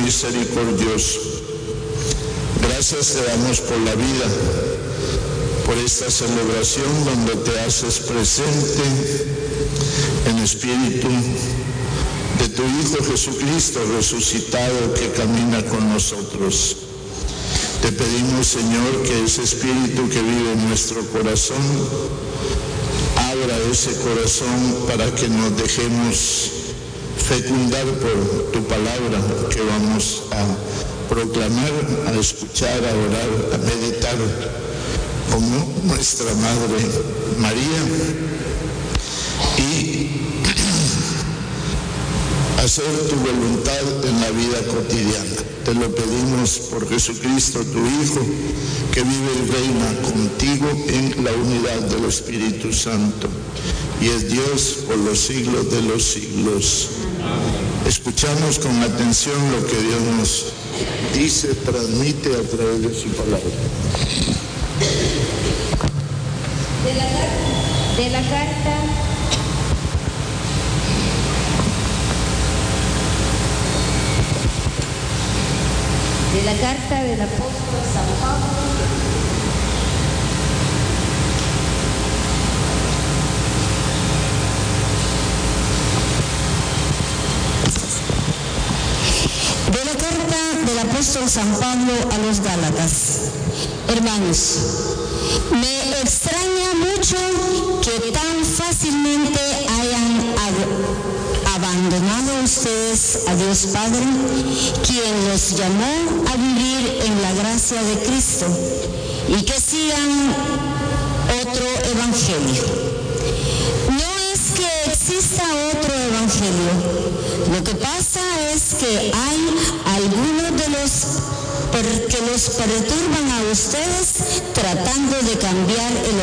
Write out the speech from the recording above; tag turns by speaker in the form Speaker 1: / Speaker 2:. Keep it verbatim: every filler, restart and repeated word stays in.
Speaker 1: misericordioso. Gracias te damos por la vida, por esta celebración donde te haces presente en espíritu de tu Hijo Jesucristo resucitado que camina con nosotros. Te pedimos, Señor, que ese espíritu que vive en nuestro corazón abra ese corazón para que nos dejemos fecundar por tu palabra que vamos a proclamar, a escuchar, a orar, a meditar como nuestra Madre María y hacer tu voluntad en la vida cotidiana. Te lo pedimos por Jesucristo, tu Hijo, que vive y reina contigo en la unidad del Espíritu Santo y es Dios por los siglos de los siglos. Escuchamos con atención lo que Dios nos dice, transmite a través de su palabra.
Speaker 2: De la, de la carta de la carta del apóstol San Pablo de la carta del apóstol San Pablo a los Gálatas. Hermanos, me extraña mucho que tan fácilmente hayan abandonado ustedes a Dios Padre, quien los llamó a vivir en la gracia de Cristo, y que sigan otro evangelio. No es que exista otro evangelio, lo que pasa es que hay algunos de los que los perturban a ustedes tratando de cambiar el